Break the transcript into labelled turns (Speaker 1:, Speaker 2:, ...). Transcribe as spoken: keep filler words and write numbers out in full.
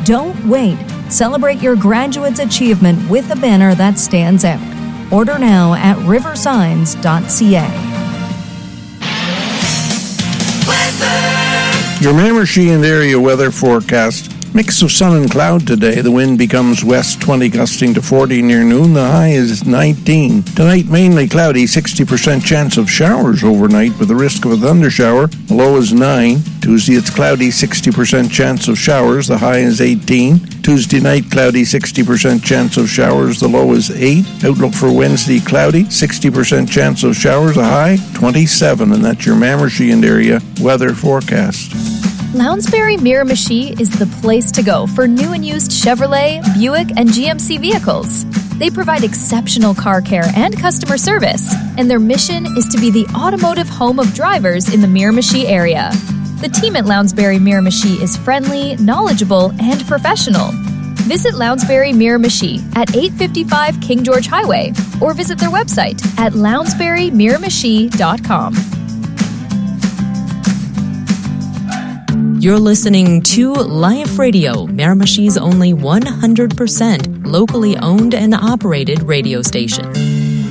Speaker 1: Don't wait. Celebrate your graduate's achievement with a banner that stands out. Order now at river signs dot c a.
Speaker 2: Your Miramichi and area weather forecast. Mix of sun and cloud today. The wind becomes west twenty, gusting to forty near noon. The high is nineteen. Tonight, mainly cloudy, sixty percent chance of showers overnight with the risk of a thundershower. The low is nine. Tuesday, it's cloudy, sixty percent chance of showers. The high is eighteen. Tuesday night, cloudy, sixty percent chance of showers. The low is eight. Outlook for Wednesday, cloudy, sixty percent chance of showers. The high, twenty-seven. And that's your Miramichi and area weather forecast.
Speaker 3: Lounsbury Miramichi is the place to go for new and used Chevrolet, Buick, and G M C vehicles. They provide exceptional car care and customer service, and their mission is to be the automotive home of drivers in the Miramichi area. The team at Lounsbury Miramichi is friendly, knowledgeable, and professional. Visit Lounsbury Miramichi at eight fifty-five King George Highway or visit their website at lounsbury miramichi dot com.
Speaker 4: You're listening to Life Radio, Miramichi's only one hundred percent locally owned and operated radio station.